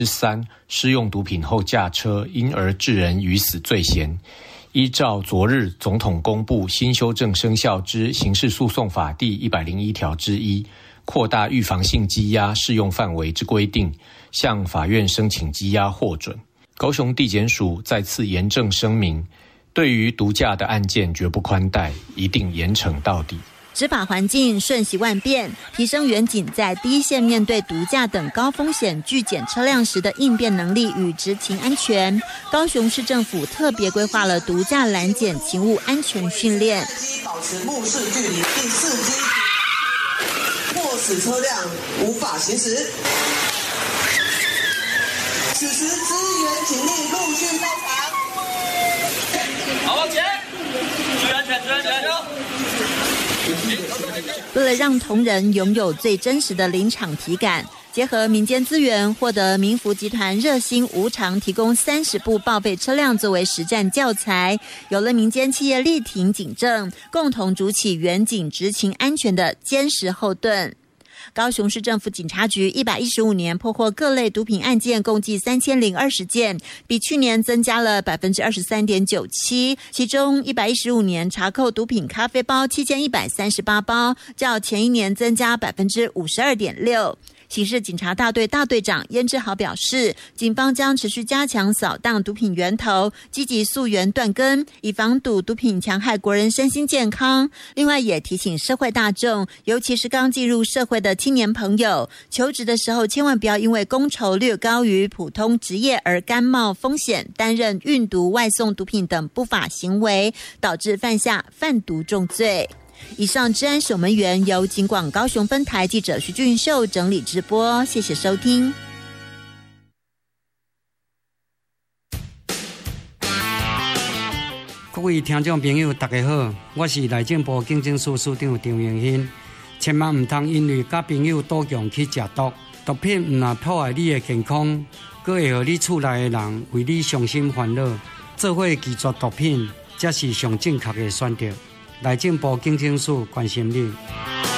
3施用毒品后驾车，因而致人于死罪嫌，依照昨日总统公布新修正生效之刑事诉讼法第101条之1，扩大预防性羁押适用范围之规定，向法院申请羁押获准。高雄地检署再次严正声明，对于毒驾的案件绝不宽待，一定严惩到底。 执法环境瞬息万变，提升员警在第一线面对毒驾等高风险拒检车辆时的应变能力与执勤安全。高雄市政府特别规划了毒驾拦检勤务安全训练， 保持目视距离。第4机，迫使车辆无法行驶。此时支援警力陆续到场。 好，往前，注意安全，注意安全。 为了让同仁拥有最真实的临场体感，结合民间资源，获得民福集团热心无偿提供30部报废车辆作为实战教材，有了民间企业力挺警政，共同筑起员警执勤安全的坚实后盾。高雄市政府警察局115年破获各类毒品案件共计3020件，比去年增加了 23.97%， 其中115年查扣毒品咖啡包7138包，较前一年增加 52.6%。刑事警察大队大队长燕志豪表示，警方将持续加强扫荡毒品源头，积极溯源断根，以防堵毒品强害国人身心健康。另外也提醒社会大众，尤其是刚进入社会的青年朋友，求职的时候千万不要因为工酬略高于普通职业而甘冒风险，担任运毒、外送毒品等不法行为，导致犯下贩毒重罪。以上治安守门员由警广高雄分台记者徐俊秀整理直播，谢谢收听。 各位听众朋友大家好，我是内政部警政署署长张永新。千万唔通因为甲朋友赌强去食毒，毒品唔但破坏你的健康，佫会予你厝内的人为你伤心烦恼，做伙拒绝毒品，才是上正确的选择。内政部警政署关心你。